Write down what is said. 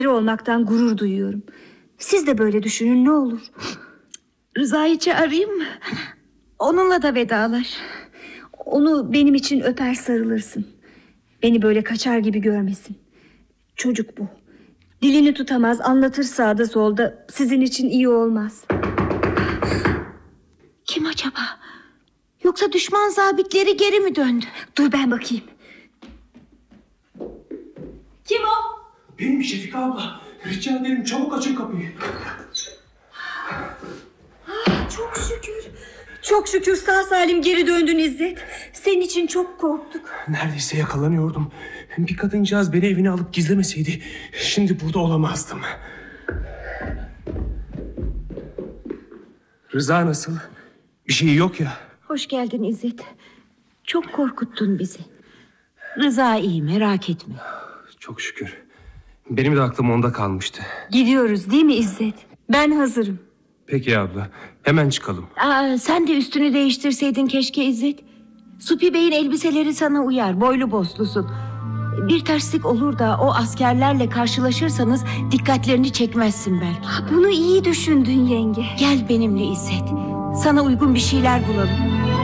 olmaktan gurur duyuyorum. Siz de böyle düşünün ne olur. Rıza'yı çağırayım mı? Onunla da vedalaş. Onu benim için öper sarılırsın. Beni böyle kaçar gibi görmesin. Çocuk bu. Dilini tutamaz, anlatır sağda solda. Sizin için iyi olmaz. Kim acaba? Yoksa düşman zabitleri geri mi döndü? Dur ben bakayım. Kim o? Benim Şefika abla. Rica ederim çabuk açın kapıyı. Çok şükür. Çok şükür sağ salim geri döndün İzzet. Senin için çok korktuk. Neredeyse yakalanıyordum. Bir kadıncağız beni evine alıp gizlemeseydi şimdi burada olamazdım. Rıza nasıl? Bir şey yok ya. Hoş geldin İzzet. Çok korkuttun bizi. Rıza iyi, merak etme. Çok şükür. Benim de aklım onda kalmıştı. Gidiyoruz değil mi İzzet? Ben hazırım. Peki abla. Hemen çıkalım. Sen de üstünü değiştirseydin keşke İzzet. Supi Bey'in elbiseleri sana uyar. Boylu boslusun. Bir terslik olur da o askerlerle karşılaşırsanız dikkatlerini çekmezsin belki. Bunu iyi düşündün yenge. Gel benimle İzzet. Sana uygun bir şeyler bulalım.